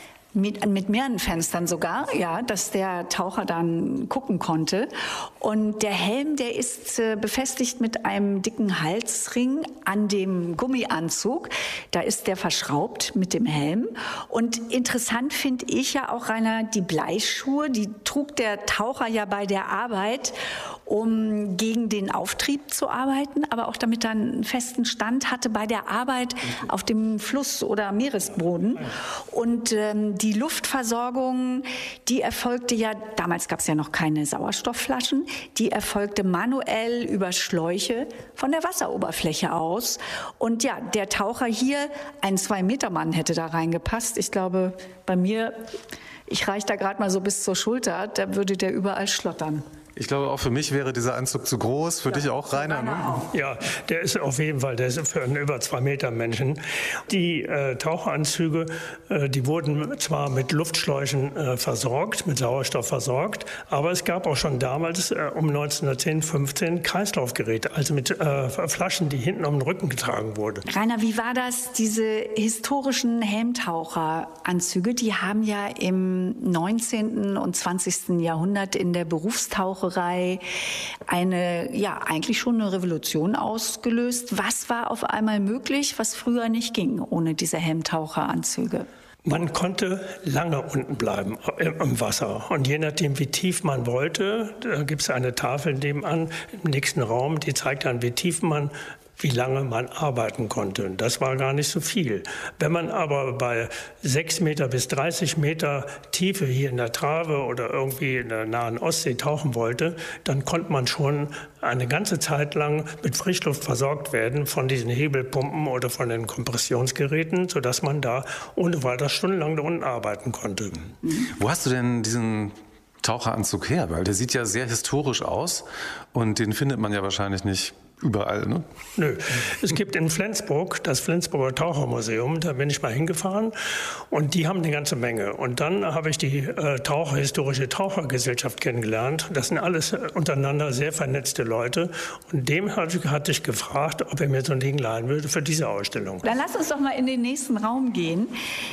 Mit mehreren Fenstern sogar, ja, dass der Taucher dann gucken konnte. Und der Helm, der ist befestigt mit einem dicken Halsring an dem Gummianzug. Da ist der verschraubt mit dem Helm. Und interessant finde ich ja auch, Rainer, die Bleischuhe, die trug der Taucher ja bei der Arbeit, um gegen den Auftrieb zu arbeiten, aber auch damit er einen festen Stand hatte bei der Arbeit auf dem Fluss oder Meeresboden. Und die Luftversorgung, die erfolgte ja, damals gab es ja noch keine Sauerstoffflaschen, die erfolgte manuell über Schläuche von der Wasseroberfläche aus. Und ja, der Taucher hier, ein 2-Meter-Mann hätte da reingepasst. Ich glaube, bei mir, ich reiche da gerade mal so bis zur Schulter, da würde der überall schlottern. Ich glaube, auch für mich wäre dieser Anzug zu groß, für dich auch, Rainer. Ne? Ja, der ist auf jeden Fall, der ist für einen über 2 Meter Menschen. Die Taucheranzüge, die wurden zwar mit Luftschläuchen versorgt, mit Sauerstoff versorgt, aber es gab auch schon damals um 1910, 15 Kreislaufgeräte, also mit Flaschen, die hinten um den Rücken getragen wurden. Rainer, wie war das, diese historischen Helmtaucheranzüge, die haben ja im 19. und 20. Jahrhundert in der Berufstaucherei eine, ja, eigentlich schon eine Revolution ausgelöst. Was war auf einmal möglich, was früher nicht ging, ohne diese Helmtaucheranzüge? Man konnte lange unten bleiben im Wasser. Und je nachdem, wie tief man wollte, da gibt es eine Tafel nebenan im nächsten Raum, die zeigt dann, wie lange man arbeiten konnte. Das war gar nicht so viel. Wenn man aber bei 6 Meter bis 30 Meter Tiefe hier in der Trave oder irgendwie in der nahen Ostsee tauchen wollte, dann konnte man schon eine ganze Zeit lang mit Frischluft versorgt werden von diesen Hebelpumpen oder von den Kompressionsgeräten, sodass man da ohne weiter stundenlang da unten arbeiten konnte. Wo hast du denn diesen Taucheranzug her? Weil der sieht ja sehr historisch aus und den findet man ja wahrscheinlich nicht überall, ne? Nö. Es gibt in Flensburg das Flensburger Tauchermuseum, da bin ich mal hingefahren und die haben eine ganze Menge. Und dann habe ich die historische Tauchergesellschaft kennengelernt. Das sind alles untereinander sehr vernetzte Leute und dem hatte ich gefragt, ob er mir so ein Ding leihen würde für diese Ausstellung. Dann lass uns doch mal in den nächsten Raum gehen.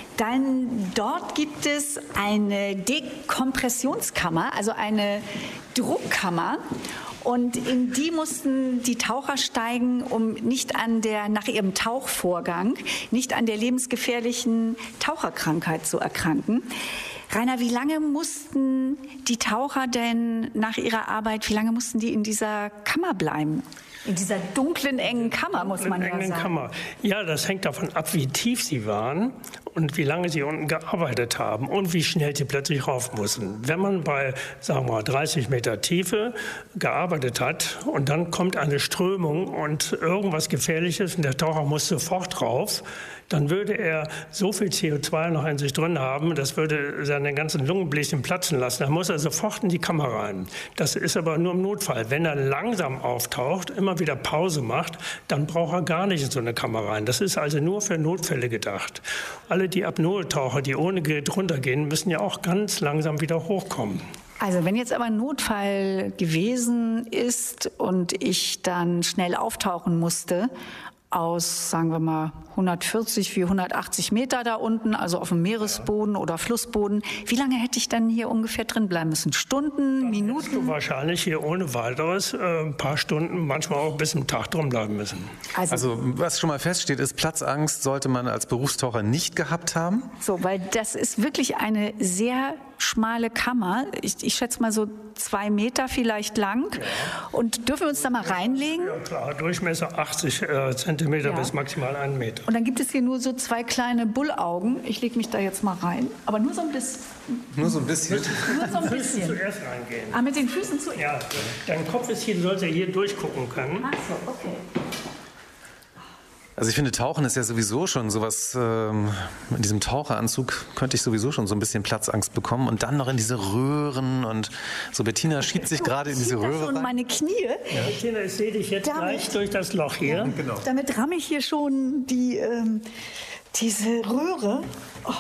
Dann dort gibt es eine Dekompressionskammer, also eine Druckkammer. Und in die mussten die Taucher steigen, um nicht nach ihrem Tauchvorgang, nicht an der lebensgefährlichen Taucherkrankheit zu erkranken. Rainer, wie lange mussten die Taucher denn nach ihrer Arbeit, wie lange mussten die in dieser Kammer bleiben? In dieser dunklen, engen Kammer, muss man ja sagen. Kammer. Ja, das hängt davon ab, wie tief sie waren und wie lange sie unten gearbeitet haben und wie schnell sie plötzlich rauf mussten. Wenn man bei, sagen wir mal, 30 Meter Tiefe gearbeitet hat und dann kommt eine Strömung und irgendwas Gefährliches und der Taucher muss sofort rauf, dann würde er so viel CO2 noch in sich drin haben, das würde seine ganzen Lungenbläschen platzen lassen. Dann muss er sofort in die Kammer rein. Das ist aber nur im Notfall. Wenn er langsam auftaucht, immer wieder Pause macht, dann braucht er gar nicht in so eine Kammer rein. Das ist also nur für Notfälle gedacht. Alle die Apnoe-Taucher, die ohne Gerät runtergehen, müssen ja auch ganz langsam wieder hochkommen. Also wenn jetzt aber ein Notfall gewesen ist und ich dann schnell auftauchen musste, aus, sagen wir mal, 140, 480 Meter da unten, also auf dem Meeresboden oder Flussboden. Wie lange hätte ich dann hier ungefähr drin bleiben müssen? Stunden, Minuten? Du wahrscheinlich hier ohne weiteres ein paar Stunden, manchmal auch bis zum Tag drin bleiben müssen. Also was schon mal feststeht, ist, Platzangst sollte man als Berufstaucher nicht gehabt haben. So, weil das ist wirklich eine sehr schmale Kammer. Ich schätze mal so 2 Meter vielleicht lang. Ja. Und dürfen wir uns da mal reinlegen? Ja, klar. Durchmesser 80 Zentimeter bis maximal 1 Meter. Und dann gibt es hier nur so 2 kleine Bullaugen. Ich lege mich da jetzt mal rein. Aber nur so ein bisschen. Nur so ein bisschen? Nur so ein bisschen. Zuerst reingehen. Ah, mit den Füßen zuerst? Ja, dein Kopf ist hier, du sollst ja hier durchgucken können. Ach so, okay. Also ich finde, Tauchen ist ja sowieso schon sowas, in diesem Taucheranzug könnte ich sowieso schon so ein bisschen Platzangst bekommen und dann noch in diese Röhren und so. Bettina schiebt sich gerade in diese Röhre rein. Meine Knie. Ja, Bettina, ich sehe dich jetzt gleich durch das Loch hier. Ja, genau. Damit ramme ich hier schon diese Röhre. Oh.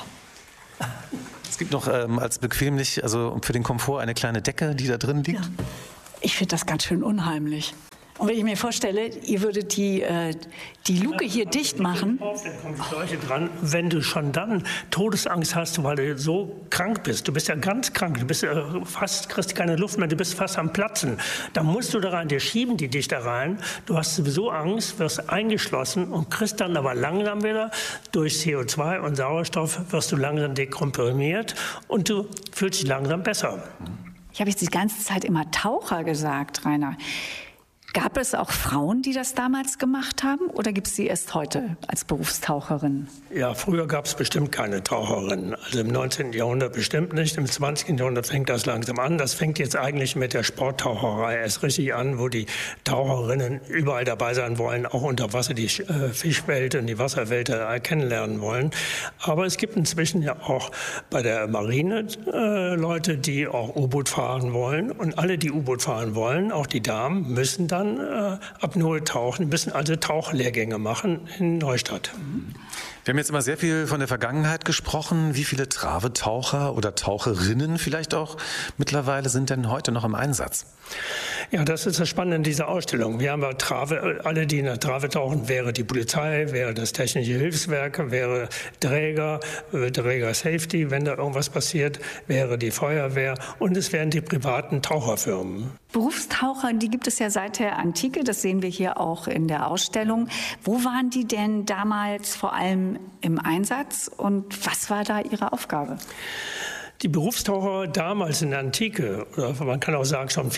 Es gibt noch als bequemlich, also für den Komfort, eine kleine Decke, die da drin liegt. Ja. Ich finde das ganz schön unheimlich. Und wenn ich mir vorstelle, ihr würdet die Luke hier dicht machen. Dann kommt die Schläuche dran. Wenn du schon dann Todesangst hast, weil du so krank bist, du bist ja ganz krank, du bist kriegst keine Luft mehr, du bist fast am Platzen, dann musst du da rein, dir schieben die dich da rein. Du hast sowieso Angst, wirst eingeschlossen und kriegst dann aber langsam wieder durch CO2 und Sauerstoff wirst du langsam dekomprimiert und du fühlst dich langsam besser. Ich habe jetzt die ganze Zeit immer Taucher gesagt, Rainer. Gab es auch Frauen, die das damals gemacht haben, oder gibt es sie erst heute als Berufstaucherin? Ja, früher gab es bestimmt keine Taucherinnen. Also im 19. Jahrhundert bestimmt nicht. Im 20. Jahrhundert fängt das langsam an. Das fängt jetzt eigentlich mit der Sporttaucherei erst richtig an, wo die Taucherinnen überall dabei sein wollen, auch unter Wasser die Fischwelt und die Wasserwelt kennenlernen wollen. Aber es gibt inzwischen ja auch bei der Marine Leute, die auch U-Boot fahren wollen. Und alle, die U-Boot fahren wollen, auch die Damen, müssen dann Apnoe tauchen, müssen also Tauchlehrgänge machen in Neustadt. Wir haben jetzt immer sehr viel von der Vergangenheit gesprochen. Wie viele Travetaucher oder Taucherinnen vielleicht auch mittlerweile sind denn heute noch im Einsatz? Ja, das ist das Spannende in dieser Ausstellung. Wir haben ja alle, die in der Trave tauchen, wäre die Polizei, wäre das Technische Hilfswerk, wäre Träger Safety, wenn da irgendwas passiert, wäre die Feuerwehr und es wären die privaten Taucherfirmen. Berufstaucher, die gibt es ja seit der Antike, das sehen wir hier auch in der Ausstellung. Wo waren die denn damals vor allem im Einsatz und was war da ihre Aufgabe? Die Berufstaucher damals in der Antike, oder man kann auch sagen schon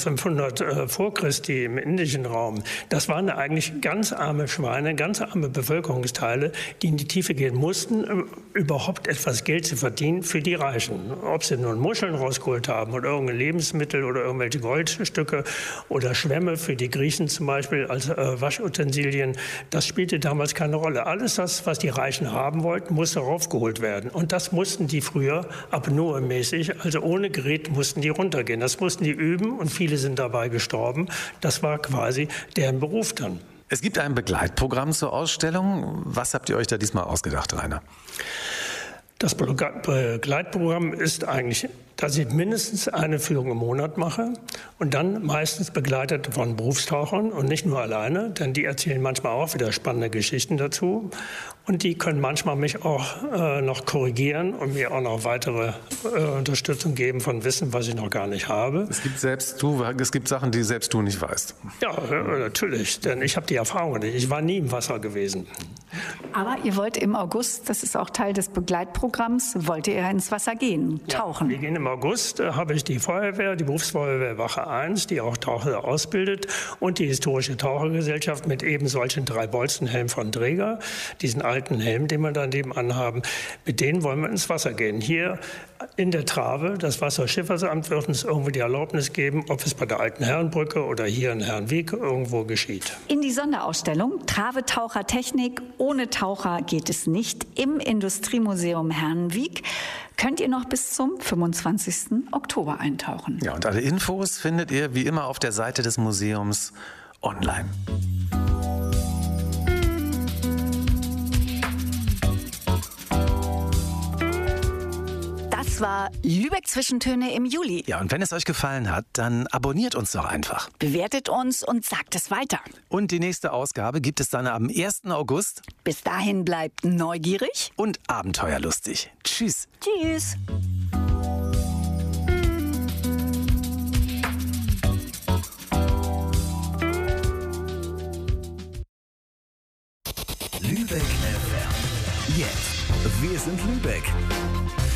4500 vor Christi im indischen Raum, das waren eigentlich ganz arme Schweine, ganz arme Bevölkerungsteile, die in die Tiefe gehen mussten, um überhaupt etwas Geld zu verdienen für die Reichen. Ob sie nun Muscheln rausgeholt haben oder irgendeine Lebensmittel oder irgendwelche Goldstücke oder Schwämme für die Griechen zum Beispiel als Waschutensilien, das spielte damals keine Rolle. Alles das, was die Reichen haben wollten, musste raufgeholt werden. Und das mussten die früher Apnoe-mäßig, also ohne Gerät mussten die runtergehen. Das mussten die üben und viele sind dabei gestorben. Das war quasi deren Beruf dann. Es gibt ein Begleitprogramm zur Ausstellung. Was habt ihr euch da diesmal ausgedacht, Rainer? Das Begleitprogramm ist eigentlich, dass ich mindestens eine Führung im Monat mache und dann meistens begleitet von Berufstauchern und nicht nur alleine, denn die erzählen manchmal auch wieder spannende Geschichten dazu und die können manchmal mich auch noch korrigieren und mir auch noch weitere Unterstützung geben von Wissen, was ich noch gar nicht habe. Es gibt Sachen, die selbst du nicht weißt. Ja, natürlich, denn ich habe die Erfahrung nicht. Ich war nie im Wasser gewesen. Aber ihr wollt im August, das ist auch Teil des Begleitprogramms, wollt ihr ins Wasser gehen, tauchen? Ja, wir gehen im August, habe ich die Feuerwehr, die Berufsfeuerwehr Wache 1, die auch Taucher ausbildet und die Historische Tauchergesellschaft mit eben solchen 3 Bolzenhelmen von Träger, diesen alten Helm, den wir daneben anhaben, mit denen wollen wir ins Wasser gehen. Hier in der Trave, das Wasserschiffersamt wird uns irgendwie die Erlaubnis geben, ob es bei der alten Herrenbrücke oder hier in Herrenwiek irgendwo geschieht. In die Sonderausstellung Travetauchertechnik ohne Taucher geht es nicht im Industriemuseum Herrenwiek könnt ihr noch bis zum 25. Oktober eintauchen. Ja, und alle Infos findet ihr wie immer auf der Seite des Museums online. Das war Lübeck Zwischentöne im Juli. Ja, und wenn es euch gefallen hat, dann abonniert uns doch einfach. Bewertet uns und sagt es weiter. Und die nächste Ausgabe gibt es dann am 1. August. Bis dahin bleibt neugierig und abenteuerlustig. Tschüss. Tschüss. Lübeck FM. Jetzt. Wir sind Lübeck.